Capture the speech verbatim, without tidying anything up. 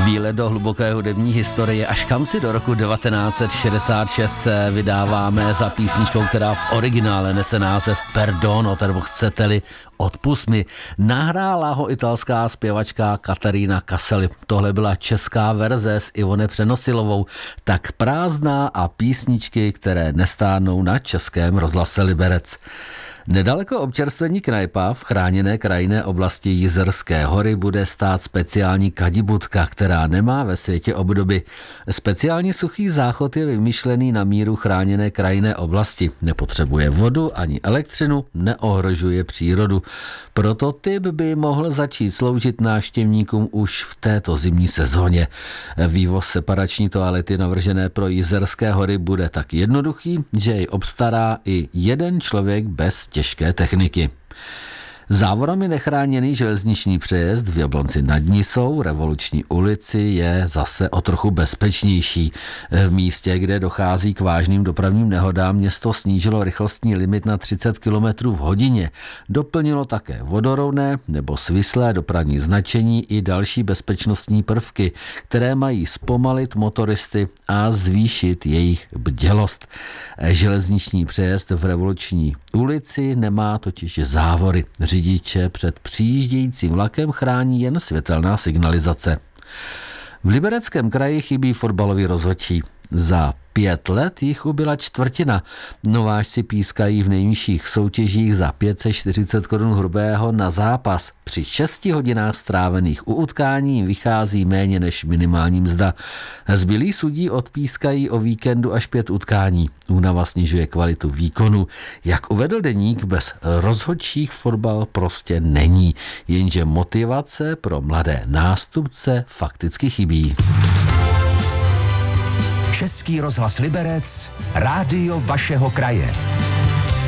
Výlet do hluboké hudební historie, až kam si do roku devatenáct set šedesát šest se vydáváme za písničkou, která v originále nese název Perdono, nebo chcete-li Odpusť mi. Nahrála ho italská zpěvačka Katarína Kasely. Tohle byla česká verze s Ivone Přenosilovou, tak prázdná a písničky, které nestárnou na Českém rozhlase Liberec. Nedaleko občerstvení Knajpa v chráněné krajinné oblasti Jizerské hory bude stát speciální kadibudka, která nemá ve světě obdoby. Speciální suchý záchod je vymyšlený na míru chráněné krajinné oblasti. Nepotřebuje vodu ani elektřinu, neohrožuje přírodu. Prototyp by mohl začít sloužit návštěvníkům už v této zimní sezóně. Vývoz separační toalety navržené pro Jizerské hory bude tak jednoduchý, že jej obstará i jeden člověk bez těžké techniky. Závorami nechráněný železniční přejezd v Jablonci nad Nisou, Revoluční ulici, je zase o trochu bezpečnější. V místě, kde dochází k vážným dopravním nehodám, město snížilo rychlostní limit na třicet kilometrů v hodině. Doplnilo také vodorovné nebo svislé dopravní značení i další bezpečnostní prvky, které mají zpomalit motoristy a zvýšit jejich bdělost. Železniční přejezd v Revoluční ulici nemá totiž závory. Řidiče před přijíždějícím vlakem chrání jen světelná signalizace. V Libereckém kraji chybí fotbalový rozhodčí. Za pět let jich ubyla čtvrtina. Nováčci pískají v nejnižších soutěžích za pět set čtyřicet korun hrubého na zápas. Při šesti hodinách strávených u utkání vychází méně než minimální mzda. Zbylí sudí odpískají o víkendu až pět utkání. Únava snižuje kvalitu výkonu. Jak uvedl deník, bez rozhodčích fotbal prostě není. Jenže motivace pro mladé nástupce fakticky chybí. Český rozhlas Liberec, rádio vašeho kraje.